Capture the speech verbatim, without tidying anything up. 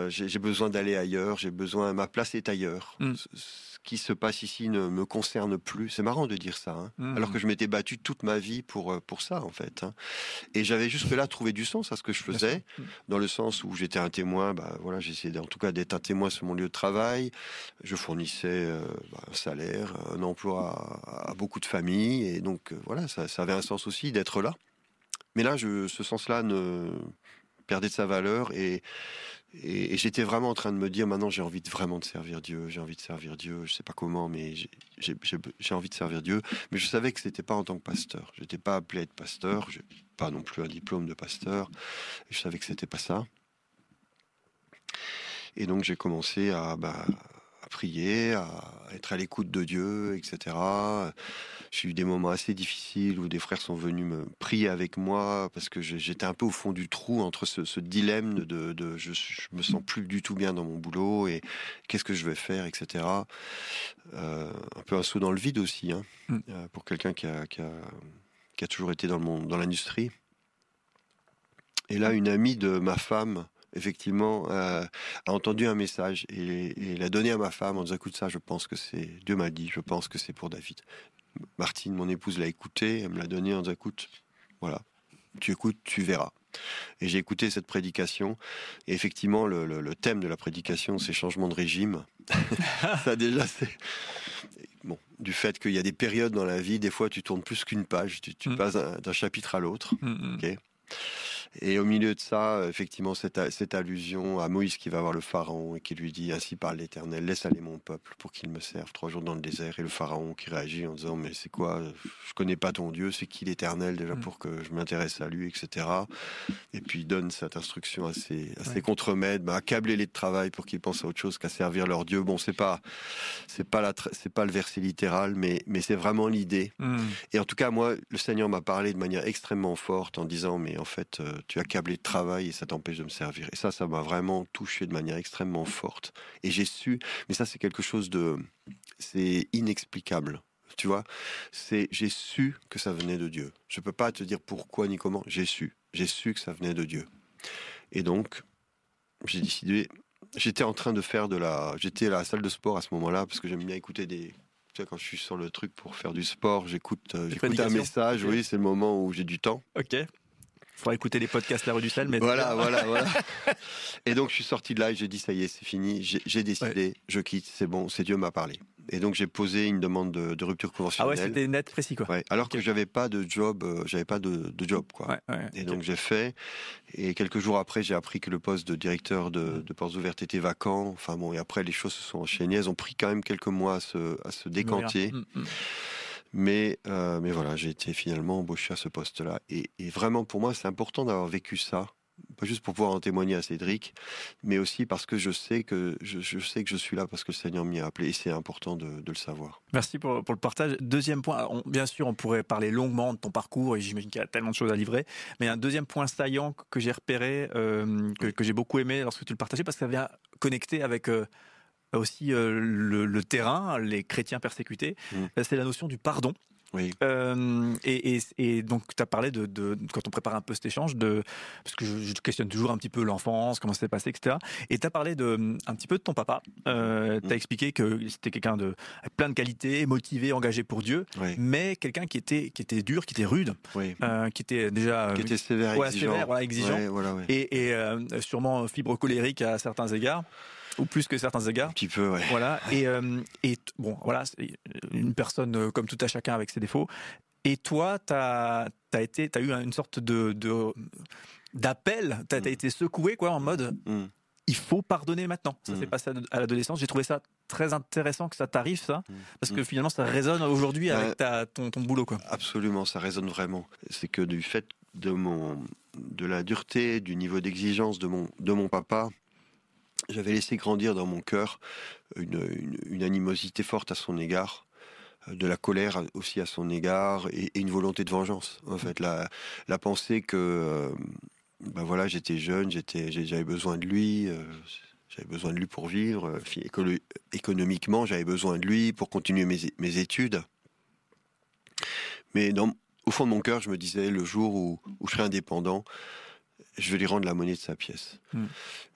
euh, j'ai, j'ai besoin d'aller ailleurs, j'ai besoin, ma place est ailleurs. Mm. Ce, ce qui se passe ici ne me concerne plus. C'est marrant de dire ça, hein. Mm. Alors que je m'étais battu toute ma vie pour pour ça en fait. Hein. Et j'avais jusque-là trouvé du sens à ce que je faisais, Mm. dans le sens où j'étais un témoin. Bah voilà, j'essayais en tout cas d'être un témoin sur mon lieu de travail. Je fournissais euh, bah, un salaire, un emploi à, à beaucoup de familles, et donc euh, voilà, ça, ça avait un sens aussi d'être là. Mais là, je, ce sens-là ne perdait de sa valeur, et, et, et j'étais vraiment en train de me dire, maintenant j'ai envie de vraiment de servir Dieu, j'ai envie de servir Dieu, je sais pas comment, mais j'ai, j'ai, j'ai, j'ai envie de servir Dieu. Mais je savais que c'était pas en tant que pasteur, j'étais pas appelé à être pasteur, j'ai pas non plus un diplôme de pasteur, et je savais que c'était pas ça. Et donc j'ai commencé à, bah, à prier, à être à l'écoute de Dieu, et cetera. J'ai eu des moments assez difficiles où des frères sont venus me prier avec moi parce que j'étais un peu au fond du trou entre ce, ce dilemme de, de, de je, je me sens plus du tout bien dans mon boulot et qu'est-ce que je vais faire, et cetera. Euh, un peu un saut dans le vide aussi, hein, mm. euh, pour quelqu'un qui a, qui a, qui a toujours été dans le monde, dans l'industrie. Et là, une amie de ma femme, effectivement, euh, a entendu un message et, et l'a donné à ma femme en disant, écoute ça, je pense que c'est, Dieu m'a dit, je pense que c'est pour David. Martine, mon épouse, l'a écouté, elle me l'a donné en disant, écoute, voilà, tu écoutes, tu verras. Et j'ai écouté cette prédication, et effectivement, le, le, le thème de la prédication, c'est changement de régime. Ça déjà, c'est... Bon, du fait qu'il y a des périodes dans la vie, des fois tu tournes plus qu'une page, tu, tu mm. passes d'un, d'un chapitre à l'autre, mm. ok. Et au milieu de ça, effectivement, cette, cette allusion à Moïse qui va voir le Pharaon et qui lui dit, ainsi parle l'Éternel, laisse aller mon peuple pour qu'il me serve trois jours dans le désert. Et le Pharaon qui réagit en disant, mais c'est quoi, je connais pas ton Dieu, c'est qui l'Éternel déjà pour que je m'intéresse à lui, et cetera. Et puis il donne cette instruction à ses, à ses ouais. contremaîtres, bah, accabler-les de travail pour qu'ils pensent à autre chose qu'à servir leur Dieu. Bon, c'est pas, c'est pas la, c'est pas le verset littéral, mais, mais c'est vraiment l'idée. Mm. Et en tout cas, moi, le Seigneur m'a parlé de manière extrêmement forte en disant, mais en fait, euh, tu as accablé de travail et ça t'empêche de me servir. Et ça, ça m'a vraiment touché de manière extrêmement forte. Et j'ai su, mais ça c'est quelque chose de, c'est inexplicable. Tu vois, c'est, j'ai su que ça venait de Dieu. Je peux pas te dire pourquoi ni comment. J'ai su, j'ai su que ça venait de Dieu. Et donc, j'ai décidé. J'étais en train de faire de la, j'étais à la salle de sport à ce moment-là parce que j'aime bien écouter des. Tu vois, quand je suis sur le truc pour faire du sport, j'écoute, euh, j'écoute un message. Okay. Oui, c'est le moment où j'ai du temps. Ok. Faudra écouter les podcasts La Rue du Sel, mais voilà, voilà, voilà. Et donc je suis sorti de là et j'ai dit ça y est, c'est fini. J'ai, j'ai décidé, ouais. je quitte, c'est bon, c'est Dieu m'a parlé. Et donc j'ai posé une demande de, de rupture conventionnelle. Ah ouais, c'était net, précis quoi. Ouais. Alors okay. que j'avais pas de job, euh, j'avais pas de, de job quoi. Ouais, ouais, et okay. donc j'ai fait. Et quelques jours après, j'ai appris que le poste de directeur de, de Portes Ouvertes était vacant. Enfin bon, et après les choses se sont enchaînées. Elles ont pris quand même quelques mois à se, à se décanter. Mmh, mmh. Mais, euh, mais voilà, j'ai été finalement embauché à ce poste-là. Et, et vraiment, pour moi, c'est important d'avoir vécu ça. Pas juste pour pouvoir en témoigner à Cédric, mais aussi parce que je sais que je, je sais que je suis là parce que le Seigneur m'y a appelé. Et c'est important de, de le savoir. Merci pour, pour le partage. Deuxième point, on, bien sûr, on pourrait parler longuement de ton parcours et j'imagine qu'il y a tellement de choses à livrer. Mais un deuxième point saillant que j'ai repéré, euh, que, que j'ai beaucoup aimé lorsque tu le partageais, parce que ça vient connecter avec... Euh, aussi euh, le, le terrain, les chrétiens persécutés, mmh. c'est la notion du pardon. Oui. Euh, et, et, et donc tu as parlé de, de quand on prépare un peu cet échange de parce que je, je questionne toujours un petit peu l'enfance, comment ça s'est passé, et cetera. Et tu as parlé de un petit peu de ton papa. Euh, tu as mmh. expliqué que c'était quelqu'un de avec plein de qualités, motivé, engagé pour Dieu, oui. mais quelqu'un qui était qui était dur, qui était rude, oui. euh, qui était déjà qui était sévère, voilà, exigeant, sévère, voilà, exigeant, ouais, voilà, ouais. et, et euh, sûrement fibre colérique à certains égards. Ou plus que certains égards. Un petit peu, ouais. Voilà. Et, euh, et bon, voilà, c'est une personne euh, comme tout à chacun avec ses défauts. Et toi, t'as, t'as été, t'as eu une sorte de, de d'appel. T'as, mm. t'as été secoué, quoi, en mode. Mm. Il faut pardonner maintenant. Ça mm. s'est passé à l'adolescence. J'ai trouvé ça très intéressant que ça t'arrive, ça, mm. parce que mm. finalement, ça résonne aujourd'hui avec ta, ton, ton boulot, quoi. Absolument, ça résonne vraiment. C'est que du fait de mon, de la dureté, du niveau d'exigence de mon, de mon papa. J'avais laissé grandir dans mon cœur une, une, une animosité forte à son égard, de la colère aussi à son égard, et, et une volonté de vengeance. En fait, la, la pensée que, euh, ben voilà, j'étais jeune, j'étais, j'avais besoin de lui, euh, j'avais besoin de lui pour vivre. Éco- économiquement, j'avais besoin de lui pour continuer mes, mes études. Mais dans, au fond de mon cœur, je me disais, le jour où, où je serai indépendant, je vais lui rendre la monnaie de sa pièce. Mmh.